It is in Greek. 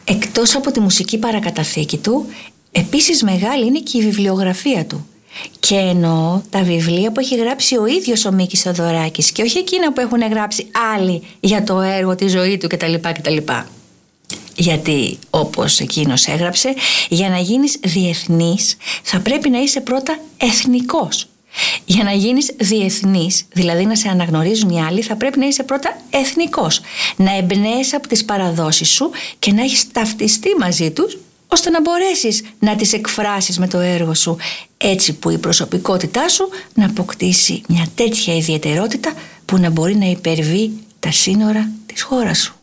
Εκτός από τη μουσική παρακαταθήκη του, επίσης μεγάλη είναι και η βιβλιογραφία του. Και εννοώ τα βιβλία που έχει γράψει ο ίδιος ο Μίκης Θοδωράκης και όχι εκείνα που έχουν γράψει άλλοι για το έργο, τη ζωή του κτλ. Γιατί όπως εκείνος έγραψε, για να γίνεις διεθνής θα πρέπει να είσαι πρώτα εθνικός. Για να γίνεις διεθνής, δηλαδή να σε αναγνωρίζουν οι άλλοι, θα πρέπει να είσαι πρώτα εθνικός. Να εμπνέεσαι από τις παραδόσεις σου και να έχεις ταυτιστεί μαζί τους, ώστε να μπορέσεις να τις εκφράσεις με το έργο σου, έτσι που η προσωπικότητά σου να αποκτήσει μια τέτοια ιδιαιτερότητα που να μπορεί να υπερβεί τα σύνορα της χώρας σου.